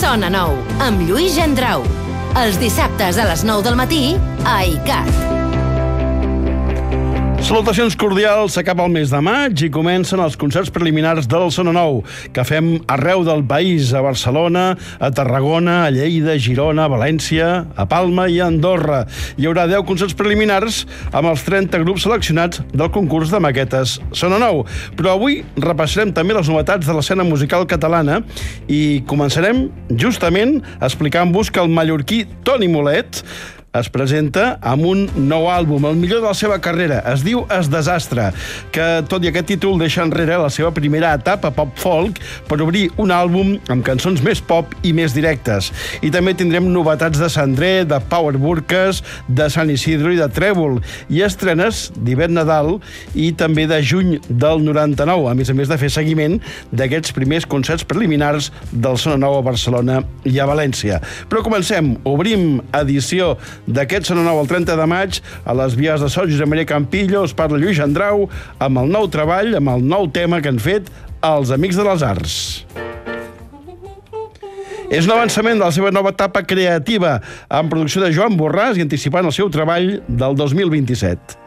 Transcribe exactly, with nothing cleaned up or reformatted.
Sona Nou, amb Lluís Gendrau. Els dissabtes a les nou del matí, a I C A T. Salutacions cordials, s'acaba el mes de maig i comencen els concerts preliminars del Sona Nou, que fem arreu del país, a Barcelona, a Tarragona, a Lleida, a Girona, a València, a Palma i a Andorra. Hi haurà deu concerts preliminars amb els trenta grups seleccionats del concurs de maquetes Sona Nou. Però avui repassarem també les novetats de l'escena musical catalana i començarem justament explicant-vos que el mallorquí Toni Molet es presenta amb un nou àlbum, el millor de la seva carrera. Es diu Es Desastre, que tot i aquest títol deixa enrere la seva primera etapa pop-folk per obrir un àlbum amb cançons més pop i més directes. I també tindrem novetats de Sandré, de Power Burques, de Sant Isidro i de Trèvol, i estrenes d'Ivet Nadal i també de juny del noranta-nou, a més a més de fer seguiment d'aquests primers concerts preliminars del Sona Nou a Barcelona i a València. Però comencem, obrim edició d'aquest Sona Nou el trenta de maig, a les vies de so Josep Maria Campillo, us parla Lluís Gendrau, amb el nou treball, amb el nou tema que han fet els Amics de les Arts. És un avançament de la seva nova etapa creativa, amb producció de Joan Borràs i anticipant el seu treball del dos mil vint-i-set.